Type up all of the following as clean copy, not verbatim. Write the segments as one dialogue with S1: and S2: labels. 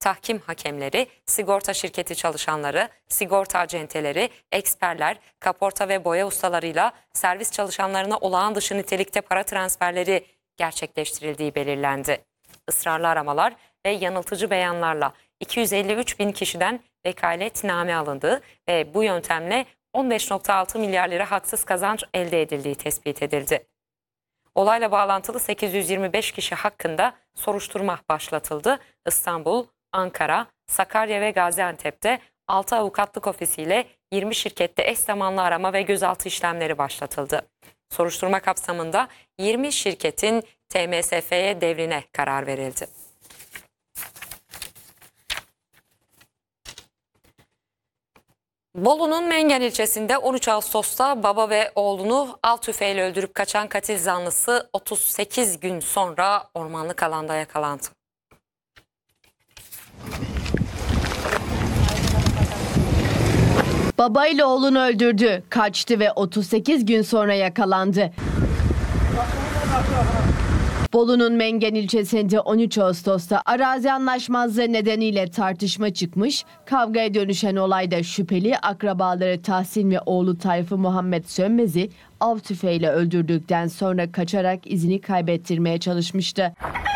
S1: tahkim hakemleri, sigorta şirketi çalışanları, sigorta acenteleri, eksperler, kaporta ve boya ustalarıyla servis çalışanlarına olağan dışı nitelikte para transferleri gerçekleştirildiği belirlendi. Israrlı aramalar ve yanıltıcı beyanlarla 253 bin kişiden vekaletname alındığı ve bu yöntemle 15,6 milyar lira haksız kazanç elde edildiği tespit edildi. Olayla bağlantılı 825 kişi hakkında soruşturma başlatıldı. İstanbul, Ankara, Sakarya ve Gaziantep'te 6 avukatlık ofisiyle 20 şirkette eş zamanlı arama ve gözaltı işlemleri başlatıldı. Soruşturma kapsamında 20 şirketin TMSF'ye devrine karar verildi. Bolu'nun Mengen ilçesinde 13 Ağustos'ta baba ve oğlunu av tüfeğiyle öldürüp kaçan katil zanlısı 38 gün sonra ormanlık alanda yakalandı.
S2: Babayla oğlunu öldürdü, kaçtı ve 38 gün sonra yakalandı. Bolu'nun Mengen ilçesinde 13 Ağustos'ta arazi anlaşmazlığı nedeniyle tartışma çıkmış, kavgaya dönüşen olayda şüpheli akrabaları Tahsin ve oğlu Tayfı Muhammed Sönmez'i av tüfeğiyle öldürdükten sonra kaçarak izini kaybettirmeye çalışmıştı.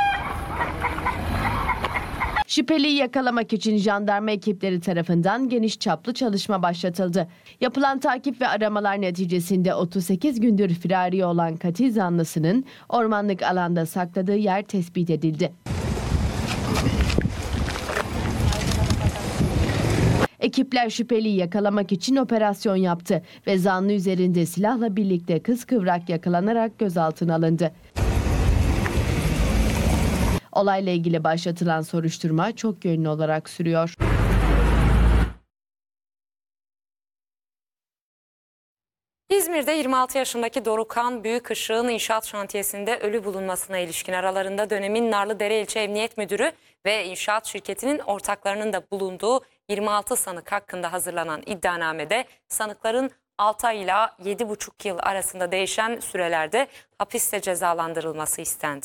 S2: Şüpheliyi yakalamak için jandarma ekipleri tarafından geniş çaplı çalışma başlatıldı. Yapılan takip ve aramalar neticesinde 38 gündür firari olan katil zanlısının ormanlık alanda sakladığı yer tespit edildi. Ekipler şüpheliyi yakalamak için operasyon yaptı ve zanlı üzerinde silahla birlikte kıskıvrak yakalanarak gözaltına alındı. Olayla ilgili başlatılan soruşturma çok yönlü olarak sürüyor.
S1: İzmir'de 26 yaşındaki Dorukhan Büyükışık'ın inşaat şantiyesinde ölü bulunmasına ilişkin aralarında dönemin Narlıdere İlçe Emniyet Müdürü ve inşaat şirketinin ortaklarının da bulunduğu 26 sanık hakkında hazırlanan iddianamede sanıkların 6 ay ile 7,5 yıl arasında değişen sürelerde hapiste cezalandırılması istendi.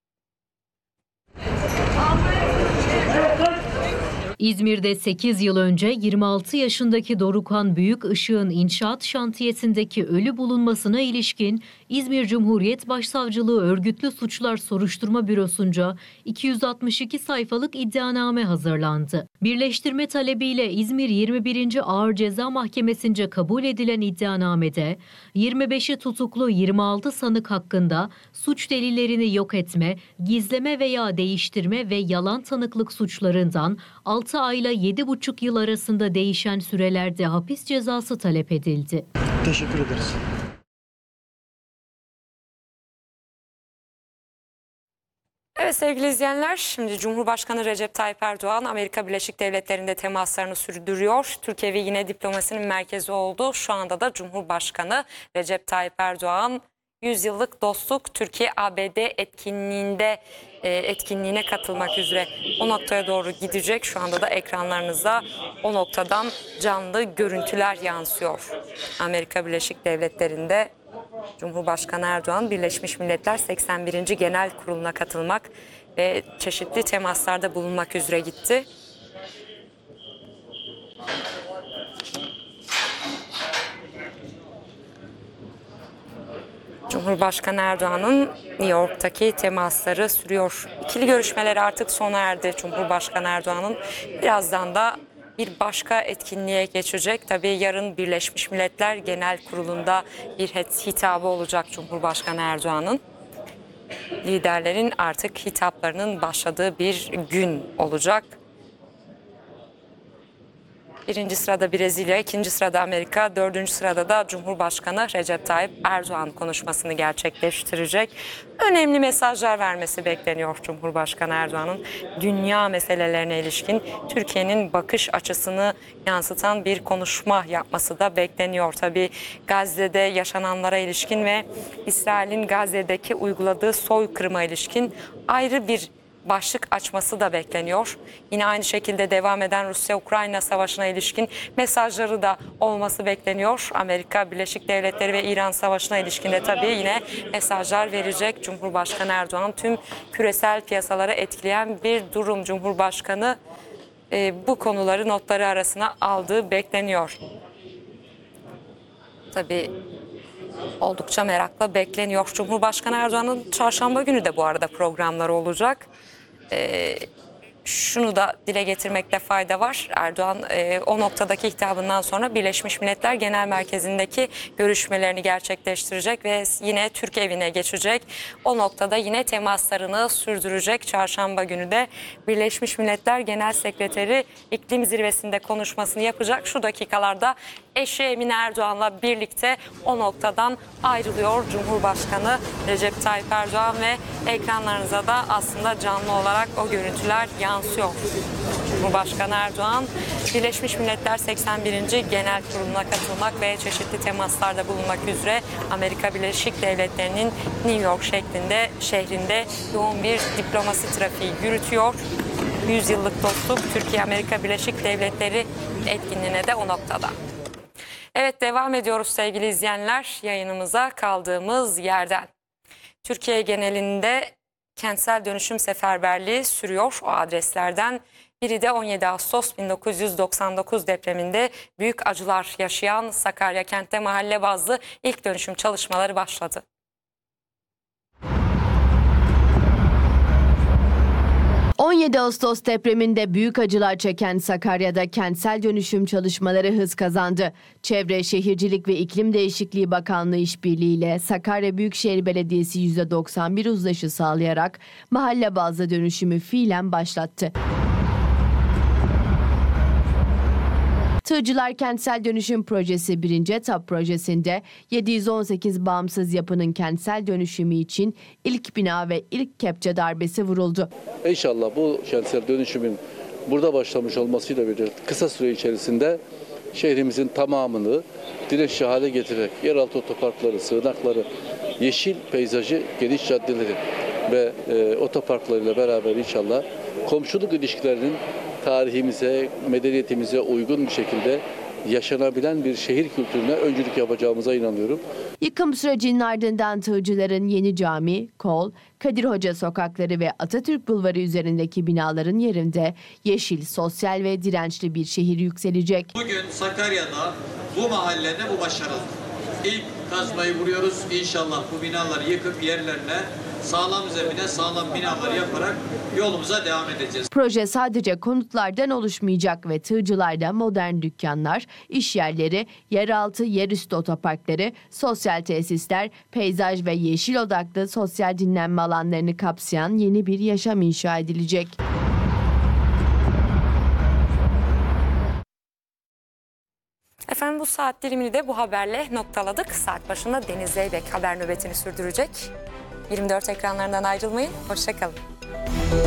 S3: İzmir'de 8 yıl önce 26 yaşındaki Dorukhan Büyükışık'ın inşaat şantiyesindeki ölü bulunmasına ilişkin İzmir Cumhuriyet Başsavcılığı Örgütlü Suçlar Soruşturma Bürosu'nca 262 sayfalık iddianame hazırlandı. Birleştirme talebiyle İzmir 21. Ağır Ceza Mahkemesi'nce kabul edilen iddianamede 25'i tutuklu 26 sanık hakkında suç delillerini yok etme, gizleme veya değiştirme ve yalan tanıklık suçlarından 6 ayla 7,5 yıl arasında değişen sürelerde hapis cezası talep edildi.
S4: Teşekkür ederiz.
S1: Evet sevgili izleyenler, şimdi Cumhurbaşkanı Recep Tayyip Erdoğan Amerika Birleşik Devletleri'nde temaslarını sürdürüyor. Türkiye ve yine diplomasinin merkezi oldu. Şu anda da Cumhurbaşkanı Recep Tayyip Erdoğan 100 yıllık dostluk Türkiye-ABD etkinliğine katılmak üzere o noktaya doğru gidecek. Şu anda da ekranlarınızda o noktadan canlı görüntüler yansıyor. Amerika Birleşik Devletleri'nde Cumhurbaşkanı Erdoğan Birleşmiş Milletler 81. Genel Kurulu'na katılmak ve çeşitli temaslarda bulunmak üzere gitti. Cumhurbaşkanı Erdoğan'ın New York'taki temasları sürüyor. İkili görüşmeleri artık sona erdi. Cumhurbaşkanı Erdoğan'ın birazdan da bir başka etkinliğe geçecek. Tabii yarın Birleşmiş Milletler Genel Kurulu'nda bir hitabı olacak Cumhurbaşkanı Erdoğan'ın. Liderlerin artık hitaplarının başladığı bir gün olacak. Birinci sırada Brezilya, ikinci sırada Amerika, dördüncü sırada da Cumhurbaşkanı Recep Tayyip Erdoğan konuşmasını gerçekleştirecek. Önemli mesajlar vermesi bekleniyor Cumhurbaşkanı Erdoğan'ın. Dünya meselelerine ilişkin Türkiye'nin bakış açısını yansıtan bir konuşma yapması da bekleniyor. Tabii Gazze'de yaşananlara ilişkin ve İsrail'in Gazze'deki uyguladığı soykırıma ilişkin ayrı bir başlık açması da bekleniyor. Yine aynı şekilde devam eden Rusya-Ukrayna savaşına ilişkin mesajları da olması bekleniyor. Amerika Birleşik Devletleri ve İran savaşına ilişkin de tabii yine mesajlar verecek. Cumhurbaşkanı Erdoğan tüm küresel piyasaları etkileyen bir durum. Cumhurbaşkanı bu konuları notları arasına aldığı bekleniyor. Tabii oldukça merakla bekleniyor. Cumhurbaşkanı Erdoğan'ın çarşamba günü de bu arada programları olacak. Şunu da dile getirmekte fayda var. Erdoğan o noktadaki hitabından sonra Birleşmiş Milletler Genel Merkezi'ndeki görüşmelerini gerçekleştirecek ve yine Türk evine geçecek. O noktada yine temaslarını sürdürecek. Çarşamba günü de Birleşmiş Milletler Genel Sekreteri iklim zirvesinde konuşmasını yapacak. Şu dakikalarda eşi Emine Erdoğan'la birlikte o noktadan ayrılıyor Cumhurbaşkanı Recep Tayyip Erdoğan ve ekranlarınıza da aslında canlı olarak o görüntüler yansıyor. Cumhurbaşkanı Erdoğan Birleşmiş Milletler 81. Genel Kurulu'na katılmak ve çeşitli temaslarda bulunmak üzere Amerika Birleşik Devletleri'nin New York şehrinde yoğun bir diplomasi trafiği yürütüyor. 100 yıllık dostluk Türkiye-Amerika Birleşik Devletleri etkinliğine de o noktada. Evet, devam ediyoruz sevgili izleyenler yayınımıza kaldığımız yerden. Türkiye genelinde kentsel dönüşüm seferberliği sürüyor. O adreslerden biri de 17 Ağustos 1999 depreminde büyük acılar yaşayan Sakarya kentte mahalle bazlı ilk dönüşüm çalışmaları başladı.
S2: ...17 Ağustos depreminde büyük acılar çeken Sakarya'da kentsel dönüşüm çalışmaları hız kazandı. Çevre, Şehircilik ve İklim Değişikliği Bakanlığı işbirliğiyle Sakarya Büyükşehir Belediyesi %91 uzlaşı sağlayarak mahalle bazlı dönüşümü fiilen başlattı. Tığcılar Kentsel Dönüşüm Projesi 1. etap projesinde 718 bağımsız yapının kentsel dönüşümü için ilk bina ve ilk kepçe darbesi vuruldu.
S4: İnşallah bu kentsel dönüşümün burada başlamış olmasıyla birlikte kısa süre içerisinde şehrimizin tamamını dirençli hale getirerek yeraltı otoparkları, sığınakları, yeşil peyzajı, geniş caddeleri ve otoparklarıyla beraber inşallah komşuluk ilişkilerinin tarihimize, medeniyetimize uygun bir şekilde yaşanabilen bir şehir kültürüne öncülük yapacağımıza inanıyorum.
S2: Yıkım sürecinin ardından tığcıların Yeni Cami, Kol, Kadir Hoca sokakları ve Atatürk Bulvarı üzerindeki binaların yerinde yeşil, sosyal ve dirençli bir şehir yükselecek.
S5: Bugün Sakarya'da bu mahallede bu başarılı. İlk kazmayı vuruyoruz. İnşallah bu binaları yıkıp yerlerine sağlam zemine sağlam binalar yaparak yolumuza devam edeceğiz.
S2: Proje sadece konutlardan oluşmayacak ve tığcılarda modern dükkanlar, iş yerleri, yeraltı, yerüstü otoparkları, sosyal tesisler, peyzaj ve yeşil odaklı sosyal dinlenme alanlarını kapsayan yeni bir yaşam inşa edilecek.
S1: Efendim bu saat dilimini de bu haberle noktaladık. Saat başında Deniz Zeybek haber nöbetini sürdürecek. 24 ekranlarından ayrılmayın. Hoşça kalın.